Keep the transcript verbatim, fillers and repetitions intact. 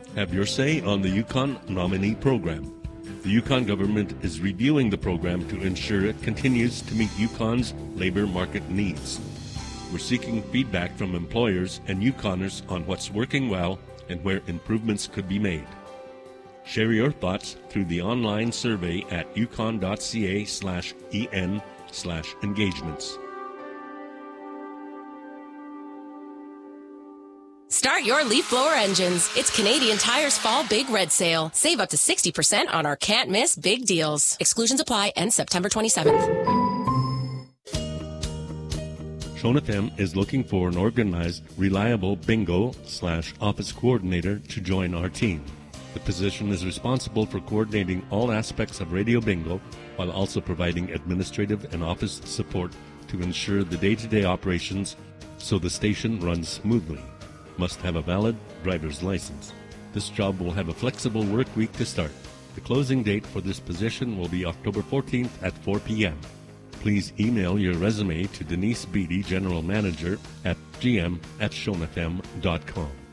Have your say on the Yukon nominee program. The Yukon government is reviewing the program to ensure it continues to meet Yukon's labor market needs. We're seeking feedback from employers and Yukoners on what's working well and where improvements could be made. Share your thoughts through the online survey at yukon.ca slash en slash engagements. Start your leaf blower engines. It's Canadian Tire's Fall Big Red Sale. Save up to sixty percent on our can't miss big deals. Exclusions apply. End September twenty-seventh. Shone F M is looking for an organized, reliable bingo slash office coordinator to join our team. The position is responsible for coordinating all aspects of radio bingo while also providing administrative and office support to ensure the day-to-day operations so the station runs smoothly. Must have a valid driver's license. This job will have a flexible work week to start. The closing date for this position will be October fourteenth at four p.m. Please email your resume to Denise Beatty, General Manager, at g m at shone f m dot com.